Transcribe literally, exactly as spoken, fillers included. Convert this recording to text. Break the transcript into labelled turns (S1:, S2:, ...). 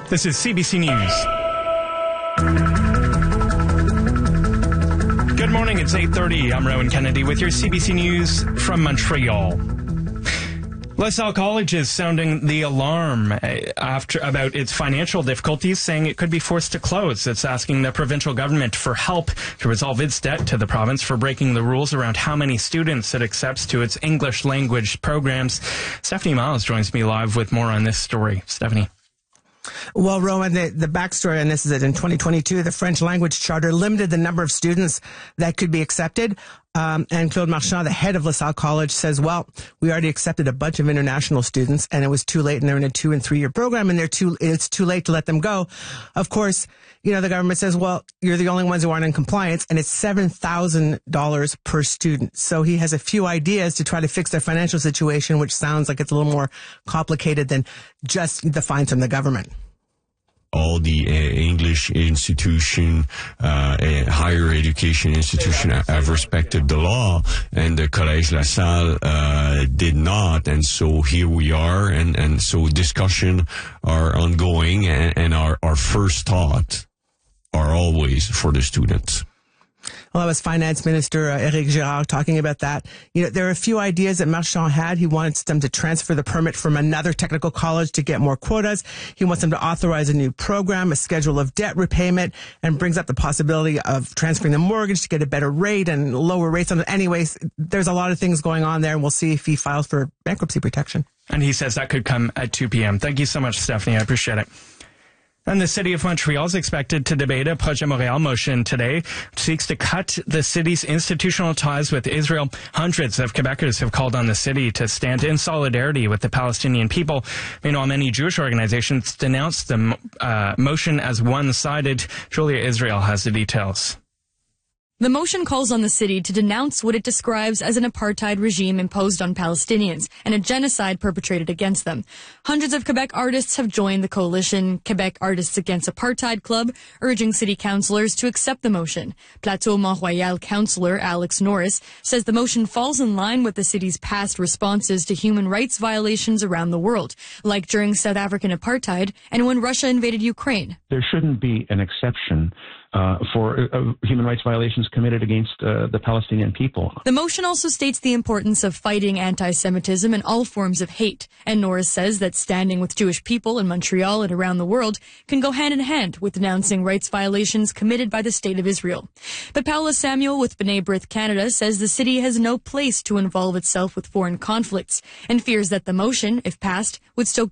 S1: This is C B C News. Good morning, it's eight thirty. I'm Rowan Kennedy with your C B C News from Montreal. LaSalle College is sounding the alarm after about its financial difficulties, saying it could be forced to close. It's asking the provincial government for help to resolve its debt to the province for breaking the rules around how many students it accepts to its English language programs. Stephanie Miles joins me live with more on this story. Stephanie.
S2: Well, Rowan, the, the backstory on this is that in twenty twenty-two, the French language charter limited the number of students that could be accepted. Um, and Claude Marchand, the head of LaSalle College, says, well, we already accepted a bunch of international students and it was too late, and they're in a two and three year program, and they're too, it's too late to let them go. Of course, you know, the government says, well, you're the only ones who aren't in compliance, and it's seven thousand dollars per student. So he has a few ideas to try to fix their financial situation, which sounds like it's a little more complicated than just the fines from the government.
S3: All the uh, English institution, uh, uh, higher education institution have respected the law, and the Collège La Salle uh, did not. And so here we are, and, and so discussion are ongoing, and, and our, our first thought are always for the students.
S2: Well, that was Finance Minister uh, Éric Girard talking about that. You know, there are a few ideas that Marchand had. He wants them to transfer the permit from another technical college to get more quotas. He wants them to authorize a new program, a schedule of debt repayment, and brings up the possibility of transferring the mortgage to get a better rate and lower rates on it. Anyways, there's a lot of things going on there, and we'll see if he files for bankruptcy protection.
S1: And he says that could come at two p.m. Thank you so much, Stephanie. I appreciate it. And the City of Montreal is expected to debate a Projet Montréal motion today, which seeks to cut the city's institutional ties with Israel. Hundreds of Quebecers have called on the city to stand in solidarity with the Palestinian people. Meanwhile, many Jewish organizations denounced the uh, motion as one-sided. Julia Israel has the details.
S4: The motion calls on the city to denounce what it describes as an apartheid regime imposed on Palestinians and a genocide perpetrated against them. Hundreds of Quebec artists have joined the coalition Quebec Artists Against Apartheid Club, urging city councillors to accept the motion. Plateau Mont-Royal councillor Alex Norris says the motion falls in line with the city's past responses to human rights violations around the world, like during South African apartheid and when Russia invaded Ukraine.
S5: There shouldn't be an exception Uh, for uh, human rights violations committed against uh, the Palestinian people.
S4: The motion also states the importance of fighting anti-Semitism and all forms of hate. And Norris says that standing with Jewish people in Montreal and around the world can go hand in hand with denouncing rights violations committed by the State of Israel. But Paula Samuel with B'nai B'rith Canada says the city has no place to involve itself with foreign conflicts and fears that the motion, if passed, would stoke